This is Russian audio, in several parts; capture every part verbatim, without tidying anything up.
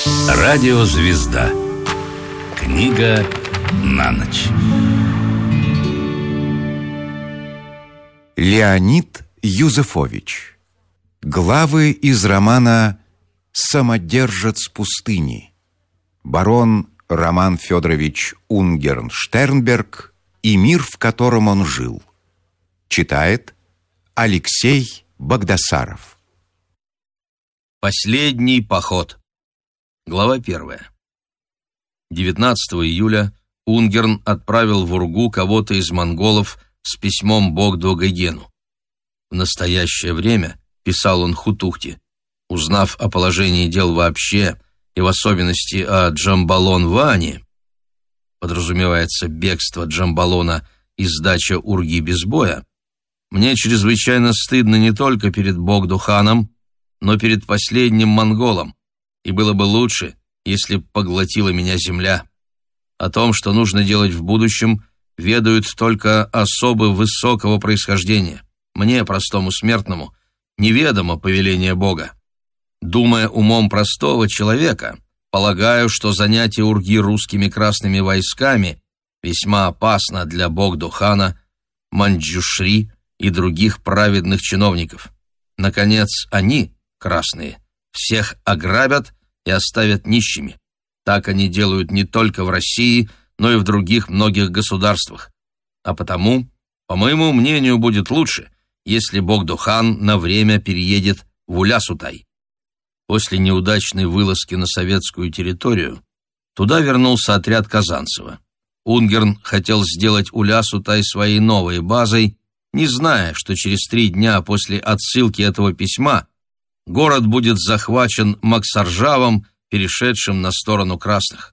Радиозвезда. Книга на ночь. Леонид Юзефович. Главы из романа «Самодержец пустыни». Барон Роман Федорович Унгерн-Штернберг и мир, в котором он жил. Читает Алексей Багдасаров. Последний поход. Глава первая. девятнадцатого июля Унгерн отправил в Ургу кого-то из монголов с письмом Богду-Гогену. В настоящее время, писал он Хутухти, узнав о положении дел вообще и в особенности о Джамбалон-Ване, подразумевается бегство Джамбалона и сдача Урги без боя, мне чрезвычайно стыдно не только перед Богду-ханом, но перед последним монголом, и было бы лучше, если б поглотила меня земля. О том, что нужно делать в будущем, ведают только особы высокого происхождения. Мне, простому смертному, неведомо повеление Бога. Думая умом простого человека, полагаю, что занятие Урги русскими красными войсками весьма опасно для Богду-хана, Манджушри и других праведных чиновников. Наконец, они, красные, всех ограбят и оставят нищими. Так они делают не только в России, но и в других многих государствах. А потому, по моему мнению, будет лучше, если Богду-хан на время переедет в Улясутай. После неудачной вылазки на советскую территорию туда вернулся отряд Казанцева. Унгерн хотел сделать Улясутай своей новой базой, не зная, что через три дня после отсылки этого письма город будет захвачен Максаржавом, перешедшим на сторону красных.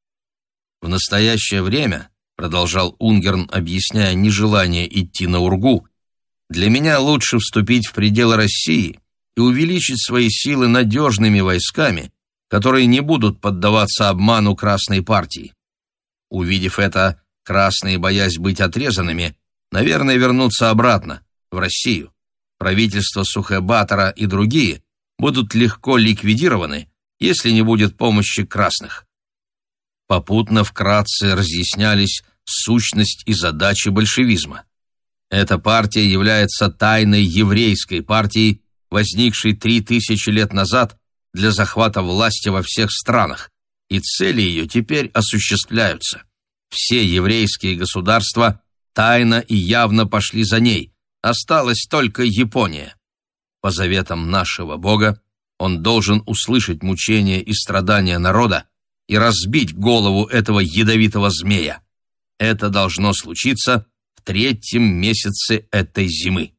В настоящее время, продолжал Унгерн, объясняя нежелание идти на Ургу, для меня лучше вступить в пределы России и увеличить свои силы надежными войсками, которые не будут поддаваться обману Красной партии. Увидев это, красные, боясь быть отрезанными, наверное, вернутся обратно, в Россию. Правительство Сухэ-Батора и другие будут легко ликвидированы, если не будет помощи красных. Попутно вкратце разъяснялись сущность и задачи большевизма. Эта партия является тайной еврейской партией, возникшей три тысячи лет назад для захвата власти во всех странах, и цели ее теперь осуществляются. Все еврейские государства тайно и явно пошли за ней, осталась только Япония. По заветам нашего Бога он должен услышать мучения и страдания народа и разбить голову этого ядовитого змея. Это должно случиться в третьем месяце этой зимы.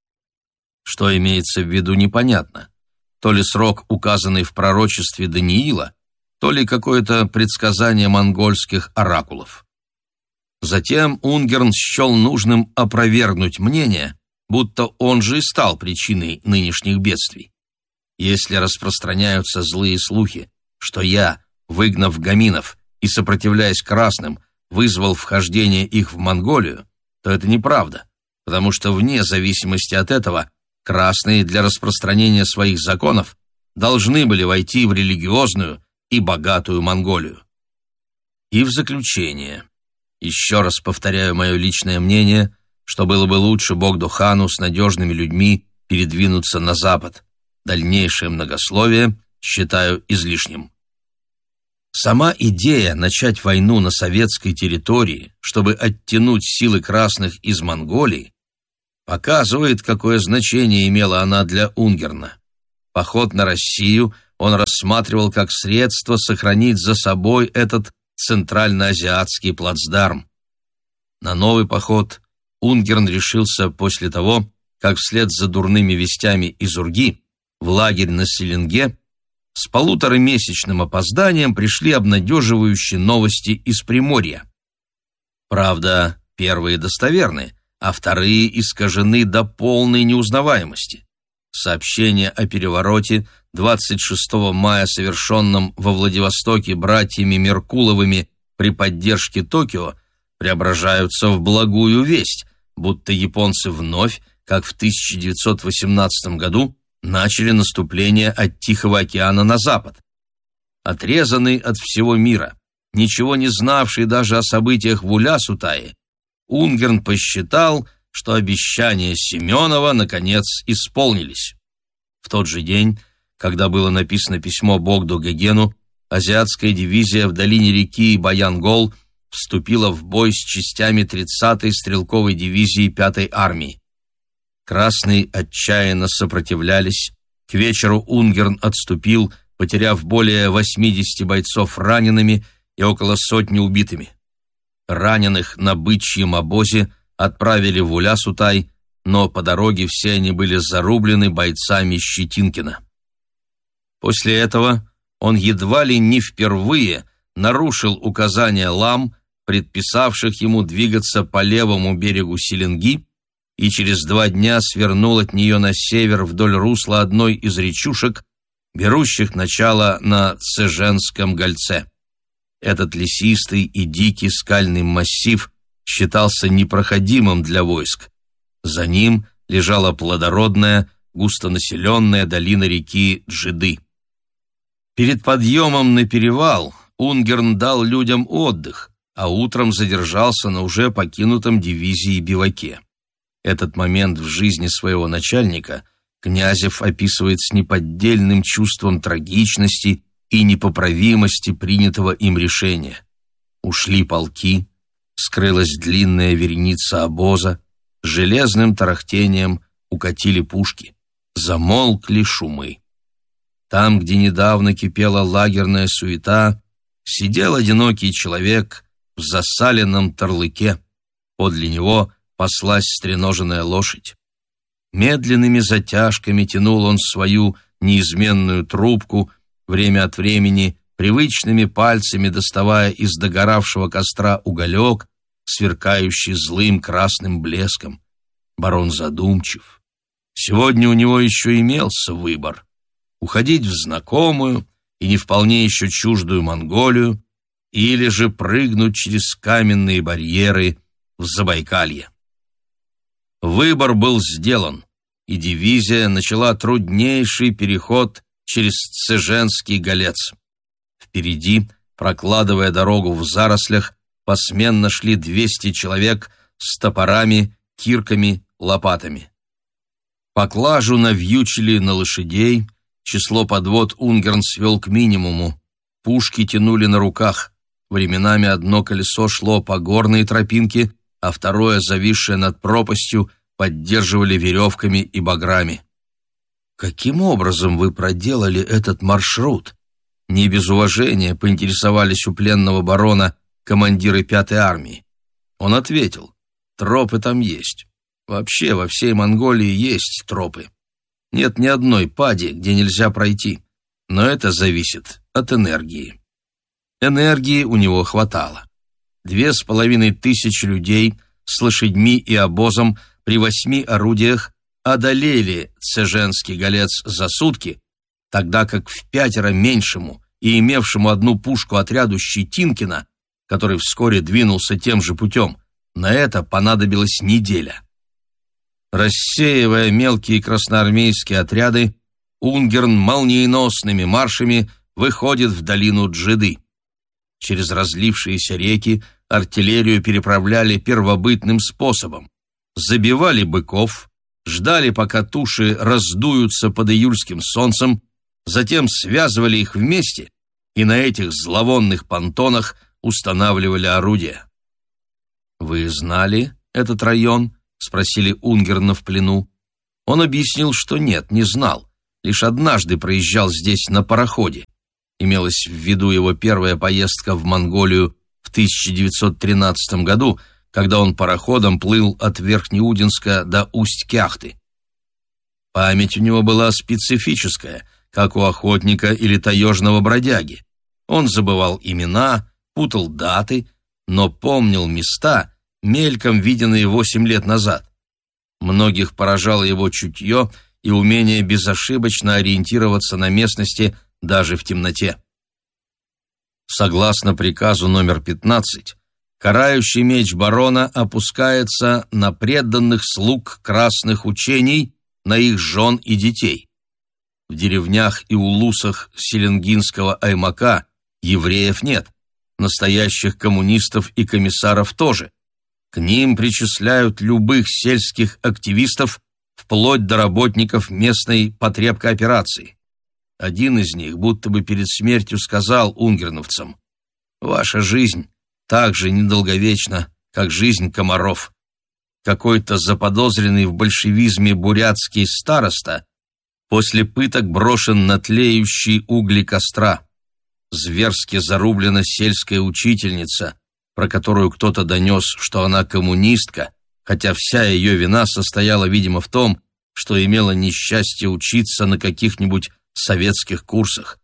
Что имеется в виду, непонятно. То ли срок, указанный в пророчестве Даниила, то ли какое-то предсказание монгольских оракулов. Затем Унгерн счел нужным опровергнуть мнение, будто он же и стал причиной нынешних бедствий. Если распространяются злые слухи, что я, выгнав гаминов и сопротивляясь красным, вызвал вхождение их в Монголию, то это неправда, потому что вне зависимости от этого красные для распространения своих законов должны были войти в религиозную и богатую Монголию. И в заключение, еще раз повторяю мое личное мнение, что было бы лучше Богду-хану с надежными людьми передвинуться на запад. Дальнейшее многословие считаю излишним. Сама идея начать войну на советской территории, чтобы оттянуть силы красных из Монголии, показывает, какое значение имела она для Унгерна. Поход на Россию он рассматривал как средство сохранить за собой этот центральноазиатский плацдарм. На новый поход Унгерн решился после того, как вслед за дурными вестями из Урги в лагерь на Селенге с полуторамесячным опозданием пришли обнадеживающие новости из Приморья. Правда, первые достоверны, а вторые искажены до полной неузнаваемости. Сообщение о перевороте, двадцать шестого мая совершенном во Владивостоке братьями Меркуловыми при поддержке Токио, преображаются в благую весть, будто японцы вновь, как в тысяча девятьсот восемнадцатом году, начали наступление от Тихого океана на запад. отрезанный от всего мира, ничего не знавший даже о событиях в Улясутае, Унгерн посчитал, что обещания Семенова наконец исполнились. В тот же день, когда было написано письмо Богду-Гогену, азиатская дивизия в долине реки Баянгол вступила в бой с частями тридцатой стрелковой дивизии пятой армии. Красные отчаянно сопротивлялись. К вечеру Унгерн отступил, потеряв более восьмидесяти бойцов ранеными и около сотни убитыми. Раненых на бычьем обозе отправили в Улясутай, но по дороге все они были зарублены бойцами Щетинкина. После этого он едва ли не впервые нарушил указания лам, предписавших ему двигаться по левому берегу Селенги, и через два дня свернул от нее на север вдоль русла одной из речушек, берущих начало на Цеженском гольце. Этот лесистый и дикий скальный массив считался непроходимым для войск. За ним лежала плодородная, густонаселенная долина реки Джиды. Перед подъемом на перевал Унгерн дал людям отдых, а утром задержался на уже покинутом дивизией биваке. Этот момент в жизни своего начальника Князев описывает с неподдельным чувством трагичности и непоправимости принятого им решения. Ушли полки, скрылась длинная вереница обоза, с железным тарахтением укатили пушки, замолкли шумы. Там, где недавно кипела лагерная суета, сидел одинокий человек в засаленном тарлыке. Подле него паслась стреноженная лошадь. Медленными затяжками тянул он свою неизменную трубку, время от времени привычными пальцами доставая из догоравшего костра уголек, сверкающий злым красным блеском. Барон задумчив. Сегодня у него еще имелся выбор: уходить в знакомую и не вполне еще чуждую Монголию, или же прыгнуть через каменные барьеры в Забайкалье. Выбор был сделан, и дивизия начала труднейший переход через Цеженский голец. Впереди, прокладывая дорогу в зарослях, посменно шли двести человек с топорами, кирками, лопатами. Поклажу навьючили на лошадей, число подвод Унгерн свел к минимуму, пушки тянули на руках, временами одно колесо шло по горной тропинке, а второе, зависшее над пропастью, поддерживали веревками и баграми. «Каким образом вы проделали этот маршрут?» Не без уважения поинтересовались у пленного барона командиры пятой армии. Он ответил: тропы там есть. Вообще во всей Монголии есть тропы. Нет ни одной пади, где нельзя пройти, но это зависит от энергии. Энергии у него хватало. Две с половиной тысячи людей с лошадьми и обозом при восьми орудиях одолели Цеженский голец за сутки, тогда как в пятеро меньшему и имевшему одну пушку отряду Щетинкина, который вскоре двинулся тем же путем, на это понадобилась неделя. Рассеивая мелкие красноармейские отряды, Унгерн молниеносными маршами выходит в долину Джиды. Через разлившиеся реки артиллерию переправляли первобытным способом. Забивали быков, ждали, пока туши раздуются под июльским солнцем, затем связывали их вместе и на этих зловонных понтонах устанавливали орудия. «Вы знали этот район?» — спросили Унгерна в плену. Он объяснил, что нет, не знал, лишь однажды проезжал здесь на пароходе. Имелась в виду его первая поездка в Монголию в тысяча девятьсот тринадцатом году, когда он пароходом плыл от Верхнеудинска до Усть-Кяхты. Память у него была специфическая, как у охотника или таежного бродяги. Он забывал имена, путал даты, но помнил места, мельком виденные восемь лет назад. Многих поражало его чутье и умение безошибочно ориентироваться на местности даже в темноте. Согласно приказу номер пятнадцать, карающий меч барона опускается на преданных слуг красных учений, на их жен и детей. В деревнях и улусах Селенгинского аймака евреев нет, настоящих коммунистов и комиссаров тоже. К ним причисляют любых сельских активистов, вплоть до работников местной потребкооперации. Один из них будто бы перед смертью сказал унгерновцам: «Ваша жизнь так же недолговечна, как жизнь комаров». Какой-то заподозренный в большевизме бурятский староста после пыток брошен на тлеющие угли костра. Зверски зарублена сельская учительница, про которую кто-то донес, что она коммунистка, хотя вся ее вина состояла, видимо, в том, что имела несчастье учиться на каких-нибудь советских курсах.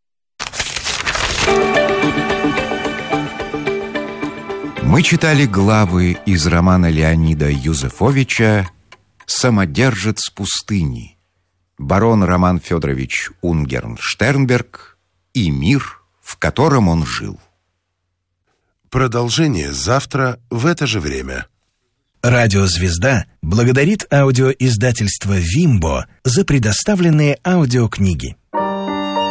Мы читали главы из романа Леонида Юзефовича «Самодержец пустыни», барон Роман Федорович Унгерн-Штернберг и мир, в котором он жил. Продолжение завтра в это же время. Радио «Звезда» благодарит аудиоиздательство «Вимбо» за предоставленные аудиокниги.